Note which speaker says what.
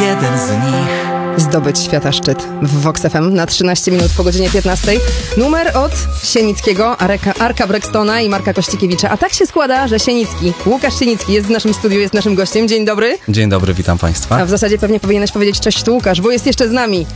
Speaker 1: jeden z nich.
Speaker 2: Zdobyć świata szczyt w Vox FM na 13 minut po godzinie 15. Numer od Sienickiego, Arka Brextona i Marka Kościkiewicza. A tak się składa, że Sienicki, Łukasz Sienicki jest w naszym studiu, jest naszym gościem. Dzień dobry.
Speaker 3: Dzień dobry, witam Państwa.
Speaker 2: A w zasadzie pewnie powinieneś powiedzieć cześć tu, Łukasz, bo jest jeszcze z nami